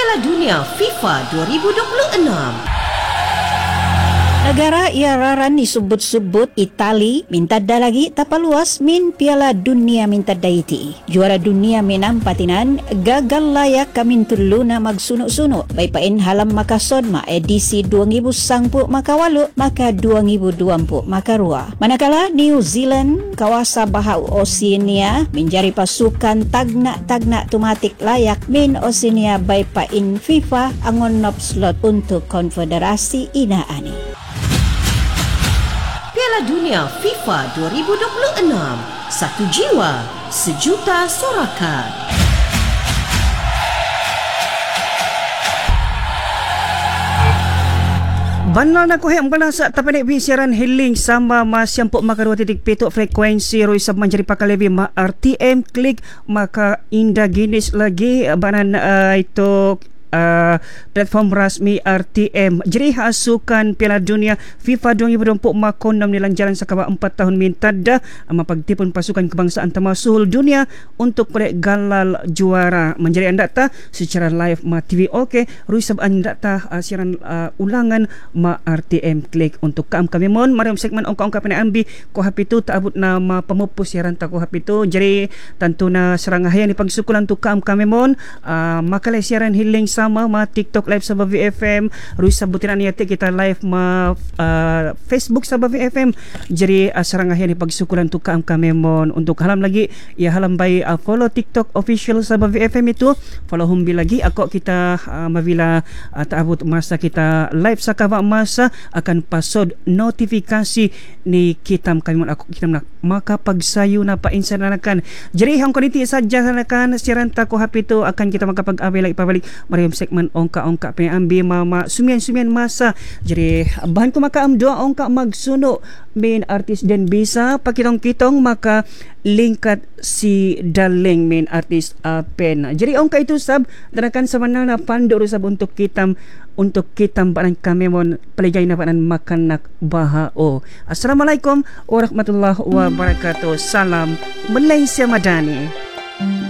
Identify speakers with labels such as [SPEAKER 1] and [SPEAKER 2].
[SPEAKER 1] Piala Dunia FIFA 2026.
[SPEAKER 2] Negara Iararan disebut-sebut Itali minta dah lagi tapaluas min Piala Dunia minta daiti. Juara dunia minam patinan gagal layak kamin tuluna magsunuk-sunuk. Baipain halam makasod ma edisi 2010 makawalu maka 2020 makarua. Manakala New Zealand kawasa bahau Oceania menjadi pasukan tagna tumatik layak min Oceania baipain FIFA angon nop slot untuk konfederasi inaani.
[SPEAKER 1] Piala Dunia FIFA 2026. Satu jiwa, sejuta sorakan.
[SPEAKER 3] Banal na kuhe ang balasa tapanik siaran hiling sama masyampo maka 2.7 frekuensi Roy sab manjari pakalevi ma RTM klik maka inda ginis lagi banan itu platform rasmi RTM. Jadi hasukan Piala Dunia FIFA 2024 makondam nilang jalan sakaba 4 tahun minta dah mapagtipon pasukan kebangsaan termasuk dunia untuk pada galal juara. Menjadi anda ta secara live ma TV OK ruisab anda ta siaran ulangan ma RTM klik untuk kami mon mariam segmen ongka-ongka penambi ko hapitu taabot na mapamupos siaran ta ko hapitu. Jadi tentu na serangahan ni pagsukulan tu kami mon makalay siaran hiling sama ma TikTok live sa Bavi FM ruis sabutin ani ati kita live ma Facebook sa Bavi FM. Jadi serangahan ni pagsukulan tu kami mon untuk halam lagi ya halam bay follow TikTok official sa Bavi FM itu follow humbi lagi ako kita mavila taabot masa kita live sa kawa masa akan pasod notifikasi ni kitam kami mon ako kitam nak makapagsayo na painsanakan. Jadi hang koniti sadya sanakan siaran ta ko hapito akan kita makapag-abay lagi pabalik mariam segmen ongka-ongka penambi mama sumian-sumian masa. Jadi bahan ko makaamdo ongka magsuno main artis dan bisa pakitong-kitong maka lingkat si daling main artis pen. Jadi ongka itu sab danakan sa manana pando sab untuk kitam banan kami mon paligay na banan makanak bahao. Assalamualaikum warahmatullahi wabarakatuh. Salam Malaysia Madani.